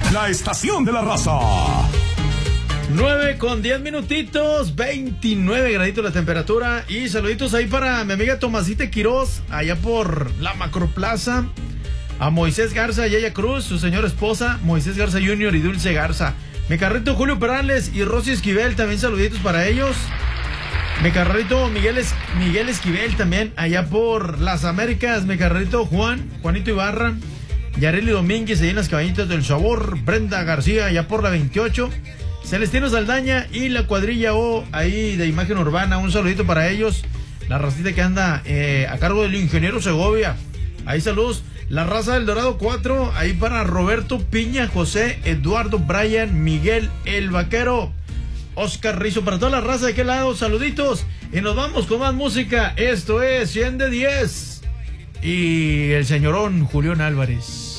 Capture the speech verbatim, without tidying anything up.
La estación de la raza. nueve con diez minutitos, veintinueve graditos la temperatura. Y saluditos ahí para mi amiga Tomasita Quiroz, allá por la Macroplaza. A Moisés Garza, Yaya Cruz, su señora esposa, Moisés Garza junior y Dulce Garza. Mi carrito Julio Perales y Rosy Esquivel, también saluditos para ellos. Mi carrito Miguel, es, Miguel Esquivel también, allá por las Américas. Mi carrito Juan, Juanito Ibarra, Yareli Domínguez, ahí en las Cabañitas del Sabor. Brenda García, allá por la veintiocho. Celestino Saldaña y la cuadrilla O, ahí de Imagen Urbana. Un saludito para ellos. La racita que anda eh, a cargo del ingeniero Segovia. Ahí saludos. La raza del Dorado cuatro, ahí para Roberto Piña, José, Eduardo, Brian, Miguel, el Vaquero, Oscar Rizo, para toda la raza de aquel lado, saluditos. Y nos vamos con más música. Esto es cien de diez. Y el señorón Julián Álvarez.